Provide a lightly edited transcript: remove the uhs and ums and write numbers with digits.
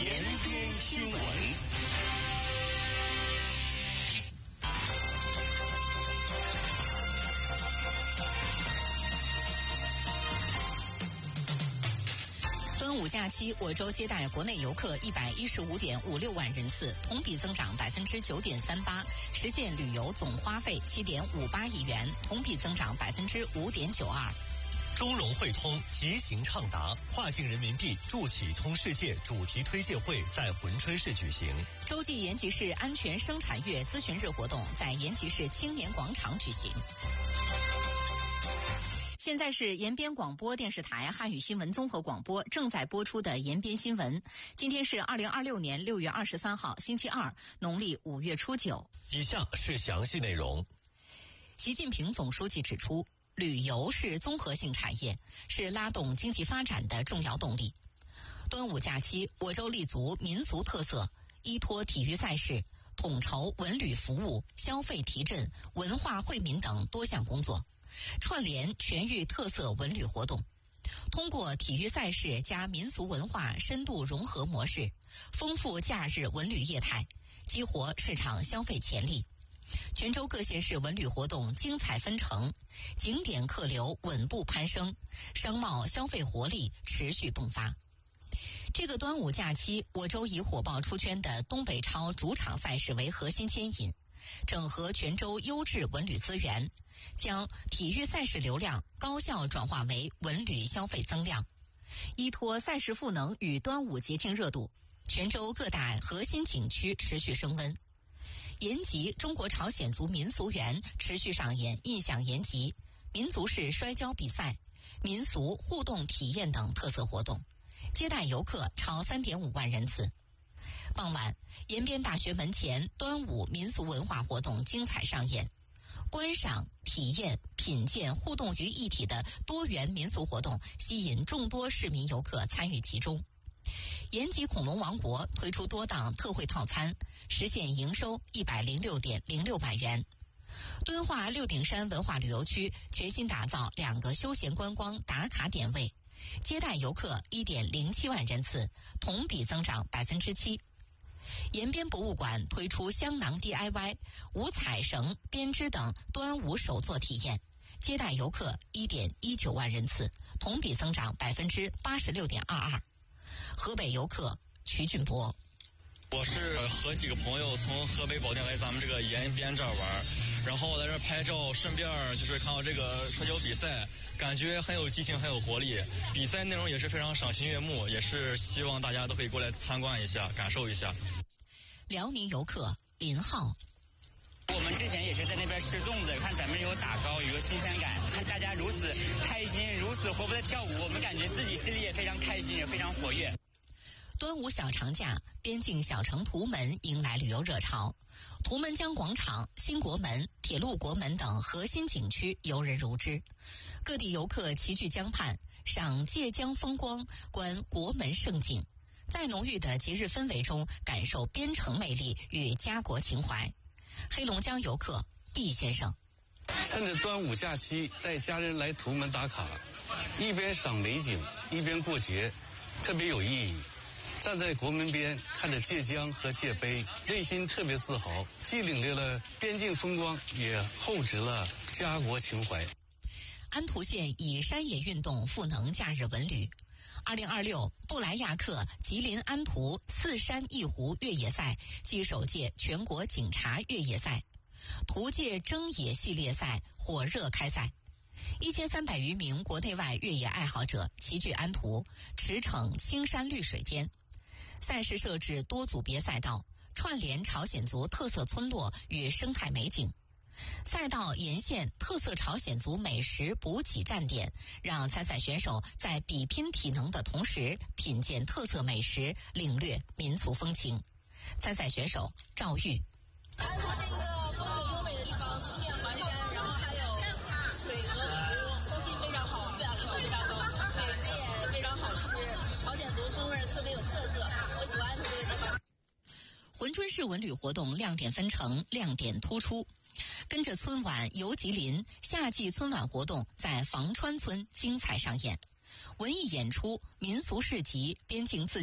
延边新闻。 端午假期，我州接待国内游客115.56万人次，同比增长9.38%，实现旅游总花费7.58亿元，同比增长5.92%。 中融汇通即行畅达，跨境人民币助企通世界主题推介会在珲春市举行。 洲际延吉市安全生产月咨询日活动在延吉市青年广场举行。现在是延边广播电视台汉语新闻综合广播正在播出的延边新闻。今天是2026年6月23号，星期二，农历5月初9。 以下是详细内容。 习近平总书记指出，旅游是综合性产业，是拉动经济发展的重要动力。端午假期，我州立足民俗特色，依托体育赛事，统筹文旅服务、消费提振、文化惠民等多项工作，串联全域特色文旅活动，通过体育赛事加民俗文化深度融合模式，丰富假日文旅业态，激活市场消费潜力。全州各县市文旅活动精彩纷呈，景点客流稳步攀升，商贸消费活力持续迸发。这个端午假期，我州以火爆出圈的东北超主场赛事为核心牵引，整合全州优质文旅资源，将体育赛事流量高效转化为文旅消费增量。依托赛事赋能与端午节庆热度，全州各大核心景区持续升温。延吉中国朝鲜族民俗园持续上演印象延吉、民族式摔跤比赛、民俗互动体验等特色活动，接待游客超3.5万人次。傍晚，延边大学门前端午民俗文化活动精彩上演，观赏、体验、品鉴互动于一体的多元民俗活动吸引众多市民游客参与其中。延吉恐龙王国推出多档特惠套餐，实现营收106.06万元。敦化六顶山文化旅游区全新打造2个休闲观光打卡点位，接待游客1.07万人次，同比增长7%。延边博物馆推出香囊 DIY、五彩绳、编织等端午手作体验，接待游客1.19万人次，同比增长86.22%。河北游客瞿俊博， 我是和几个朋友从河北保定来咱们这个延边这儿玩，然后来这儿拍照，顺便就是看到这个摔跤比赛，感觉很有激情，很有活力。比赛内容也是非常赏心悦目，也是希望大家都可以过来参观一下，感受一下。 辽宁游客林浩， 我们之前也是在那边吃粽子，看咱们有打糕，有个新鲜感，看大家如此开心，如此活泼的跳舞，我们感觉自己心里也非常开心，也非常活跃。 端午小长假，边境小城图门迎来旅游热潮，图门江广场、新国门、铁路国门等核心景区游人如织，各地游客齐聚江畔，赏界江风光，观国门胜景，在浓郁的节日氛围中感受边城魅力与家国情怀。黑龙江游客毕先生， 趁着端午假期带家人来图门打卡，一边赏美景一边过节，特别有意义。站在国门边看着界江和界碑，内心特别自豪，既领略了边境风光，也厚植了家国情怀。 安图县以山野运动赋能假日文旅。2026布莱亚克吉林安图4山1湖越野赛暨首届全国警察越野赛，图界征野系列赛火热开赛，1300余名国内外越野爱好者齐聚安图，驰骋青山绿水间。赛事设置多组别赛道，串联朝鲜族特色村落与生态美景。赛道沿线特色朝鲜族美食补给站点，让参赛选手在比拼体能的同时品鉴特色美食，领略民俗风情。参赛选手赵玉， 安图是一个风景优美的地方，四面环山，然后还有水和湖，空气非常好，负氧离子非常高，美食也非常好吃，朝鲜族风味特别有特色，我喜欢安图这个地方。 珲春市文旅活动亮点纷呈，亮点突出。跟着春晚游吉林，夏季春晚活动在房川村精彩上演，文艺演出、民俗市集、边境自